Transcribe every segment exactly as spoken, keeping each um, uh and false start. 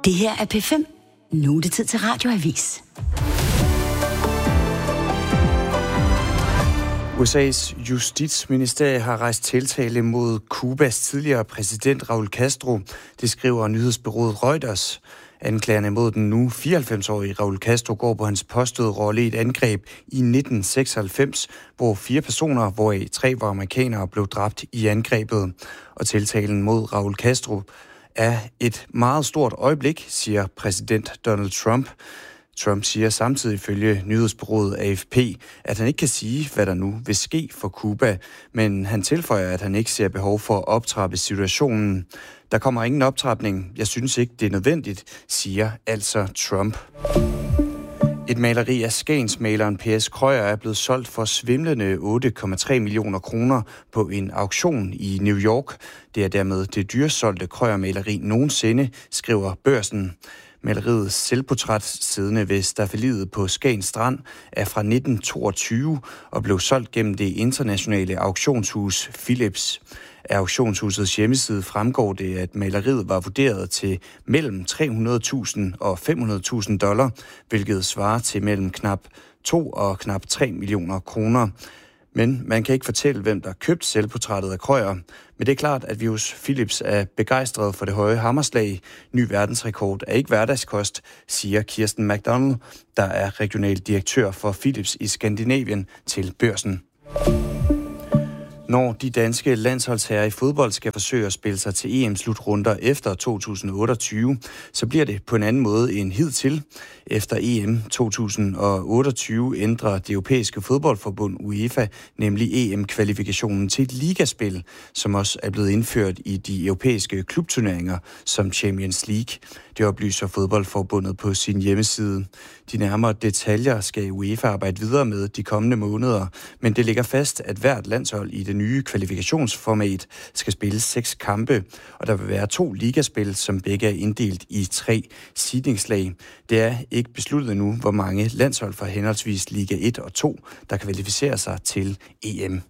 Det her er P fem. Nu er det tid til Radioavis. U S A's justitsministerie har rejst tiltale mod Cubas tidligere præsident Raúl Castro. Det skriver nyhedsbureauet Reuters. Anklagerne mod den nu fireoghalvfems-årige Raúl Castro går på hans påståede rolle i et angreb i nitten seksoghalvfems, hvor fire personer, hvoraf tre var amerikanere, blev dræbt i angrebet. Og tiltalen mod Raúl Castro er et meget stort øjeblik, siger præsident Donald Trump. Trump siger samtidig ifølge nyhedsbureauet A F P, at han ikke kan sige, hvad der nu vil ske for Cuba, men han tilføjer, at han ikke ser behov for at optrappe situationen. Der kommer ingen optrapning. Jeg synes ikke, det er nødvendigt, siger altså Trump. Et maleri af skagensmaleren P S Krøyer er blevet solgt for svimlende otte komma tre millioner kroner på en auktion i New York. Det er dermed det dyrest solgte Krøyer-maleri nogensinde, skriver Børsen. Maleriets selvportræt siddende ved staffeliet på Skagen Strand er fra nitten toogtyve og blev solgt gennem det internationale auktionshus Philips. Af auktionshusets hjemmeside fremgår det, at maleriet var vurderet til mellem tre hundrede tusind og fem hundrede tusind dollar, hvilket svarer til mellem knap to og knap tre millioner kroner. Men man kan ikke fortælle, hvem der købte selvportrættet af Krøyer. Men det er klart, at vi hos Philips er begejstrede for det høje hammerslag. Ny verdensrekord er ikke hverdagskost, siger Kirsten McDonald, der er regional direktør for Philips i Skandinavien, til Børsen. Når de danske landsholdsherrer i fodbold skal forsøge at spille sig til E M-slutrunder efter to tusind otteogtyve, så bliver det på en anden måde end hidtil. Efter E M to tusind otteogtyve ændrer det europæiske fodboldforbund UEFA nemlig E M-kvalifikationen til et ligaspil, som også er blevet indført i de europæiske klubturneringer som Champions League. Det oplyser fodboldforbundet på sin hjemmeside. De nærmere detaljer skal UEFA arbejde videre med de kommende måneder, men det ligger fast, at hvert landshold i det nye kvalifikationsformat skal spille seks kampe, og der vil være to ligaspil, som begge er inddelt i tre seedingslag. Det er ikke besluttet nu, hvor mange landshold fra henholdsvis Liga et og to, der kvalificerer sig til E M.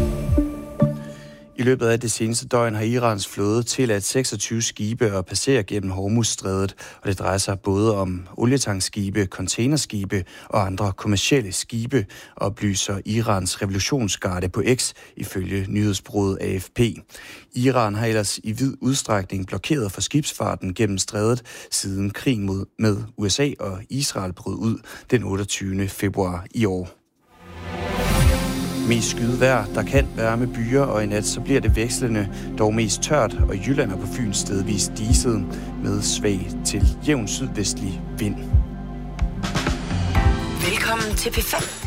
I løbet af det seneste døgn har Irans flåde tilladt seksogtyve skibe at passere gennem Hormuzstrædet, og det drejer sig både om olietankskibe, containerskibe og andre kommercielle skibe, oplyser Irans revolutionsgarde på X ifølge nyhedsbureauet A F P. Iran har ellers i vid udstrækning blokeret for skibsfarten gennem strædet, siden krigen mod, med U S A og Israel brød ud den otteogtyvende februar i år. Mest skyet vejr, der kan være med byer, og i nat så bliver det vekslende, dog mest tørt, og Jylland er på Fyn stedvis diset med svag til jævn sydvestlig vind. Velkommen til P fem.